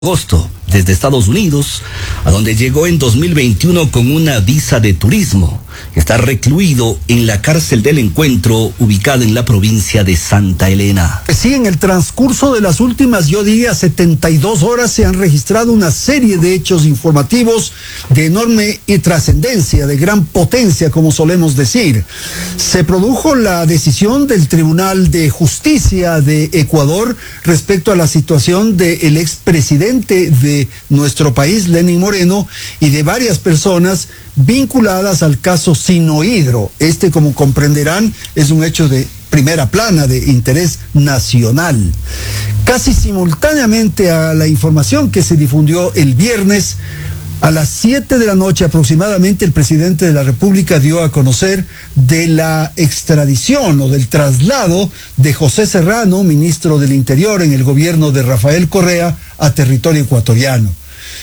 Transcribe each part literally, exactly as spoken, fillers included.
Agosto desde Estados Unidos, a donde llegó en dos mil veintiuno con una visa de turismo. Está recluido en la cárcel del Encuentro, ubicada en la provincia de Santa Elena. Sí, en el transcurso de las últimas, yo diría, setenta y dos horas se han registrado una serie de hechos informativos de enorme trascendencia, de gran potencia, como solemos decir. Se produjo la decisión del Tribunal de Justicia de Ecuador respecto a la situación del expresidente de nuestro país, Lenín Moreno, y de varias personas vinculadas al caso Sinohidro. Este, como comprenderán, es un hecho de primera plana, de interés nacional. Casi simultáneamente a la información que se difundió el viernes, a las siete de la noche aproximadamente, el presidente de la República dio a conocer de la extradición o del traslado de José Serrano, ministro del Interior en el gobierno de Rafael Correa, a territorio ecuatoriano.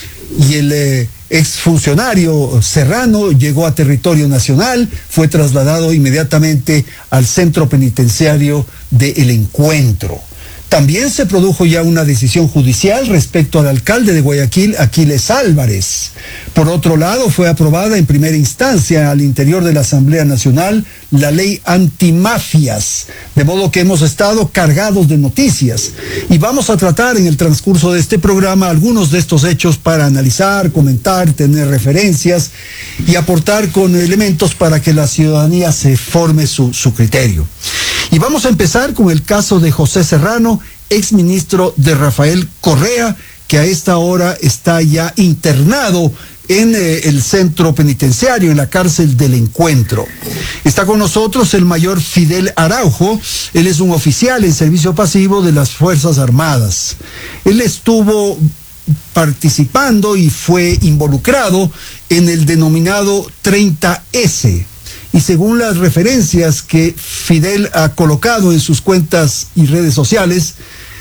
Y el eh, exfuncionario Serrano llegó a territorio nacional, fue trasladado inmediatamente al centro penitenciario de El Encuentro. También se produjo ya una decisión judicial respecto al alcalde de Guayaquil, Aquiles Álvarez. Por otro lado, fue aprobada en primera instancia al interior de la Asamblea Nacional la ley antimafias, de modo que hemos estado cargados de noticias. Y vamos a tratar en el transcurso de este programa algunos de estos hechos para analizar, comentar, tener referencias y aportar con elementos para que la ciudadanía se forme su, su criterio. Y vamos a empezar con el caso de José Serrano, exministro de Rafael Correa, que a esta hora está ya internado en eh, el centro penitenciario, en la cárcel del Encuentro. Está con nosotros el mayor Fidel Araujo. Él es un oficial en servicio pasivo de las Fuerzas Armadas. Él estuvo participando y fue involucrado en el denominado treinta ese. Y según las referencias que Fidel ha colocado en sus cuentas y redes sociales,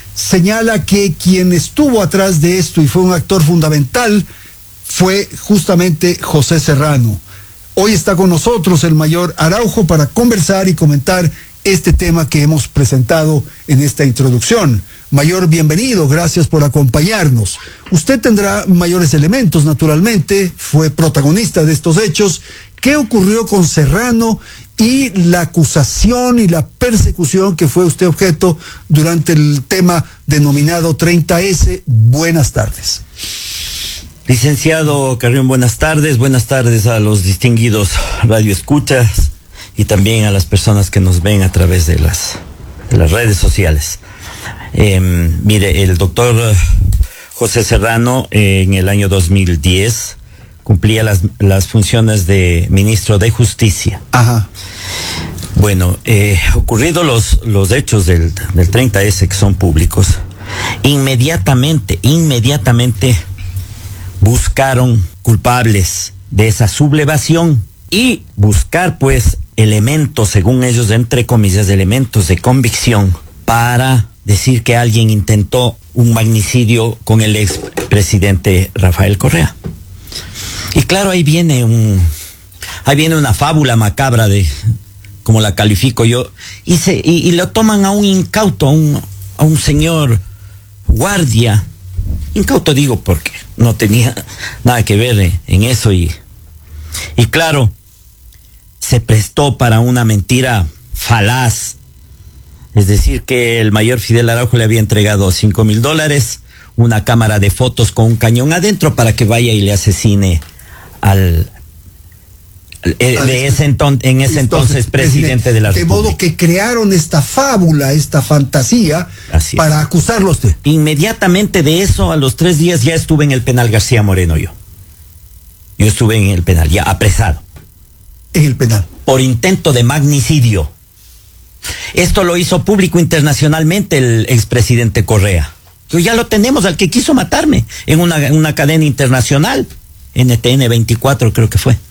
señala que quien estuvo atrás de esto y fue un actor fundamental fue justamente José Serrano. Hoy está con nosotros el mayor Araujo para conversar y comentar este tema que hemos presentado en esta introducción. Mayor, bienvenido, gracias por acompañarnos. Usted tendrá mayores elementos, naturalmente, fue protagonista de estos hechos. ¿Qué ocurrió con Serrano y la acusación y la persecución que fue usted objeto durante el tema denominado treinta ese? Buenas tardes. Licenciado Carrión, buenas tardes. Buenas tardes a los distinguidos radioescuchas y también a las personas que nos ven a través de las, de las redes sociales. Eh, mire, el doctor José Serrano eh, en el año dos mil diez cumplía las, las funciones de ministro de Justicia. Ajá. Bueno, eh, ocurridos los, los hechos del, del treinta ese, que son públicos, inmediatamente, inmediatamente buscaron culpables de esa sublevación y buscar, pues, elementos, según ellos, entre comillas, elementos de convicción para decir que alguien intentó un magnicidio con el expresidente Rafael Correa. Y claro, ahí viene un, ahí viene una fábula macabra de, como la califico yo, y se, y, y lo toman a un incauto, a un, a un señor guardia, incauto digo porque no tenía nada que ver en eso, y, y claro, se prestó para una mentira falaz. Es decir, que el mayor Fidel Araujo le había entregado cinco mil dólares, una cámara de fotos con un cañón adentro para que vaya y le asesine al, al de ese enton, en ese entonces presidente de la República. De modo que crearon esta fábula, esta fantasía para acusarlo a usted. Inmediatamente de eso, a los tres días ya estuve en el penal García Moreno yo. Yo estuve en el penal, ya apresado. En el penal. Por intento de magnicidio. Esto lo hizo público internacionalmente el expresidente Correa. Yo ya lo tenemos, al que quiso matarme en una, una cadena internacional, N T N veinticuatro creo que fue.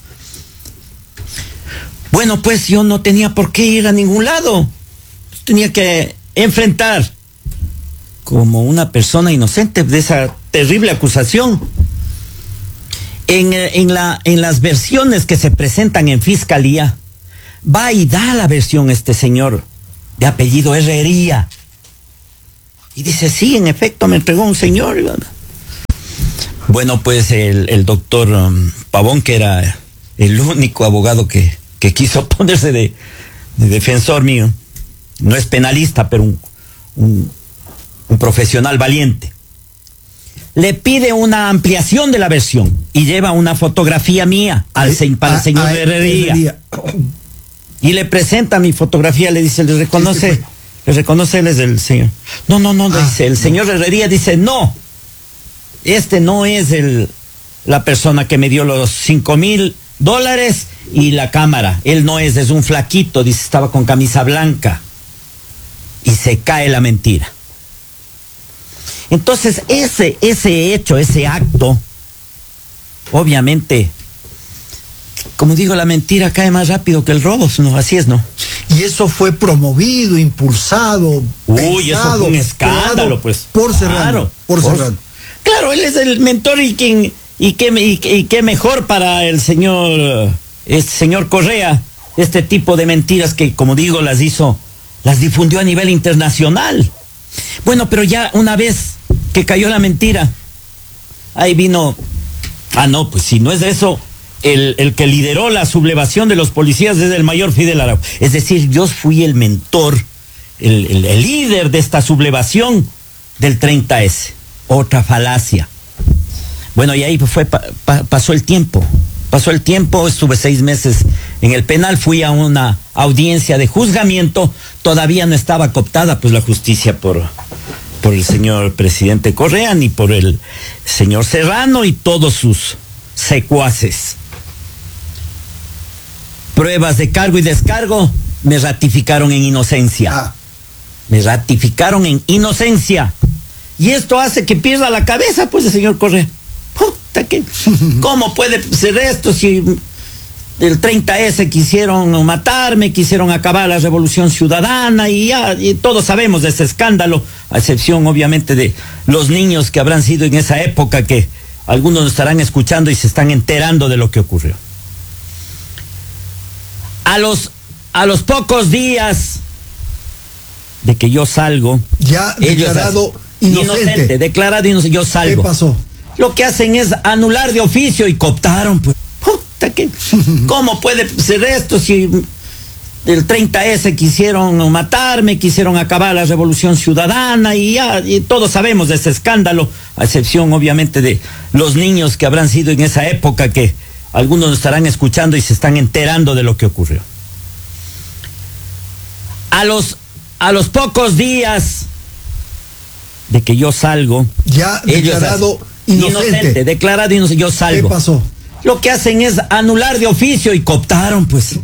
Bueno, pues yo no tenía por qué ir a ningún lado. Tenía que enfrentar como una persona inocente de esa terrible acusación. En, en, la, en las versiones que se presentan en fiscalía, va y da la versión este señor de apellido Herrería. Y dice, sí, en efecto, me entregó un señor. Bueno, pues el, el doctor um, Pavón, que era el único abogado que, que quiso ponerse de, de defensor mío, no es penalista, pero un, un, un profesional valiente, le pide una ampliación de la versión y lleva una fotografía mía al, para el señor Herrería. Y le presenta mi fotografía, le dice, le reconoce, le reconoce, él es el señor. No, no, no, ah, dice, el señor Herrería dice, no, este no es el, la persona que me dio los cinco mil dólares y la cámara. Él no es, es un flaquito, dice, estaba con camisa blanca. Y se cae la mentira. Entonces, ese, ese hecho, ese acto, obviamente, como digo, la mentira cae más rápido que el robo, ¿no? Así es, ¿no? Y eso fue promovido, impulsado. Uy, pensado, eso fue un escándalo, pues. Por Serrano. Claro, por Serrano. Claro, él es el mentor y quien, y qué, y, y qué mejor para el señor, este señor Correa, este tipo de mentiras que, como digo, las hizo, las difundió a nivel internacional. Bueno, pero ya una vez que cayó la mentira, ahí vino, ah no, pues si no es eso, el, el que lideró la sublevación de los policías es el mayor Fidel Araujo. Es decir, yo fui el mentor, el, el, el líder de esta sublevación del treinta ese. Otra falacia. Bueno, y ahí fue, pa, pa, pasó el tiempo, pasó el tiempo, estuve seis meses en el penal, fui a una audiencia de juzgamiento, todavía no estaba cooptada pues la justicia por, por el señor presidente Correa, ni por el señor Serrano y todos sus secuaces. Pruebas de cargo y descargo, me ratificaron en inocencia. Ah. Me ratificaron en inocencia. Y esto hace que pierda la cabeza, pues, el señor Correa. Puta, que, ¿cómo puede ser esto si el treinta ese quisieron matarme, quisieron acabar la revolución ciudadana y ya y todos sabemos de ese escándalo, a excepción obviamente de los niños que habrán sido en esa época, que algunos nos estarán escuchando y se están enterando de lo que ocurrió. A los, a los pocos días de que yo salgo, ya declarado hacen, inocente. inocente, declarado inocente, yo salgo. ¿Qué pasó? Lo que hacen es anular de oficio y cooptaron, pues. Puta, que, ¿cómo puede ser esto si el treinta ese quisieron matarme, quisieron acabar la revolución ciudadana y ya y todos sabemos de ese escándalo, a excepción obviamente de los niños que habrán sido en esa época, que algunos nos estarán escuchando y se están enterando de lo que ocurrió. A los, a los pocos días de que yo salgo, ya declarado hacen, inocente. inocente, declarado inocente, yo salgo. ¿Qué pasó? Lo que hacen es anular de oficio y cooptaron, pues.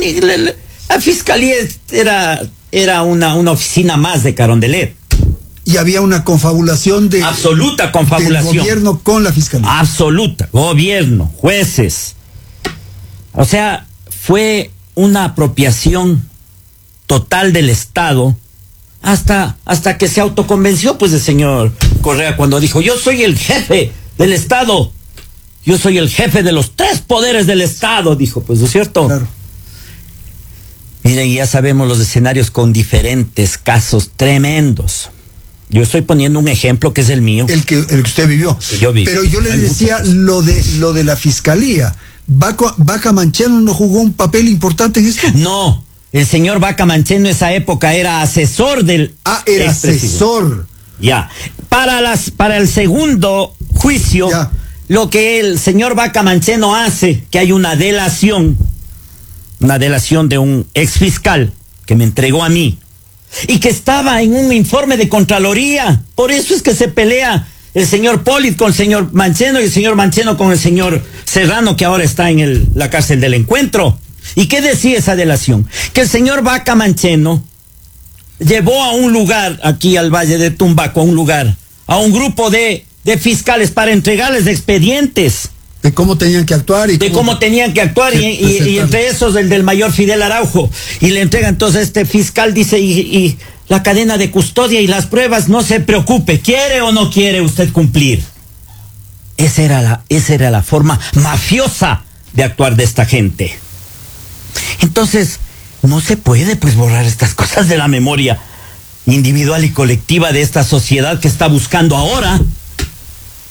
La fiscalía era, era una, una oficina más de Carondelet. Y había una confabulación de... Absoluta confabulación. Del gobierno con la fiscalía. Absoluta. Gobierno, jueces. O sea, fue una apropiación total del Estado hasta, hasta que se autoconvenció, pues, el señor Correa cuando dijo, yo soy el jefe del Estado. Yo soy el jefe de los tres poderes del Estado, dijo, pues, ¿no es cierto? Claro. Miren, ya sabemos los escenarios con diferentes casos tremendos. Yo estoy poniendo un ejemplo que es el mío. El que, el que usted vivió. Que yo viví. Pero yo le decía lo de, lo de la fiscalía. ¿Vaca, Vaca Mancheno no jugó un papel importante en esto? No, el señor Vaca Mancheno en esa época era asesor del... Ah, era asesor. Ya. Para, las, para el segundo juicio... Ya. Lo que el señor Vaca Mancheno hace, que hay una delación, una delación de un exfiscal que me entregó a mí y que estaba en un informe de Contraloría. Por eso es que se pelea el señor Polit con el señor Mancheno y el señor Mancheno con el señor Serrano, que ahora está en el, la cárcel del Encuentro. ¿Y qué decía esa delación? Que el señor Vaca Mancheno llevó a un lugar, aquí al Valle de Tumbaco, a un lugar, a un grupo de... de fiscales para entregarles expedientes. De cómo tenían que actuar. Y de cómo, cómo tenían que actuar y, y, y entre esos el del mayor Fidel Araujo. Y le entrega entonces este fiscal, dice, y, y la cadena de custodia y las pruebas, no se preocupe, ¿quiere o no quiere usted cumplir? Esa era la, esa era la forma mafiosa de actuar de esta gente. Entonces, no se puede pues borrar estas cosas de la memoria individual y colectiva de esta sociedad que está buscando ahora